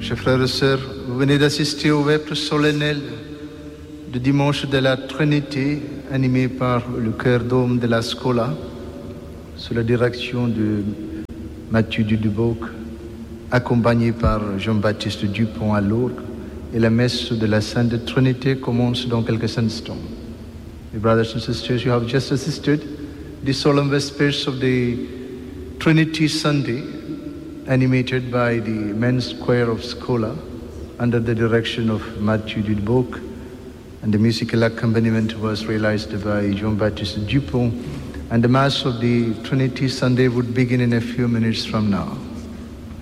Chers frères et sœurs, vous venez d'assister au vêpres solennel du dimanche de la Trinité, animé par le chœur d'homme de la Scola, sous la direction de Mathieu Dudeboc, accompagné par Jean-Baptiste Dupont à l'orgue, et la messe de la Sainte Trinité commence dans quelques instants. My brothers and sisters, you have just assisted the solemn vespers of the Trinity Sunday, animated by the men's choir of Scola, under the direction of Mathieu Dudeboc, and the musical accompaniment was realized by Jean-Baptiste Dupont, and the Mass of the Trinity Sunday would begin in a few minutes from now.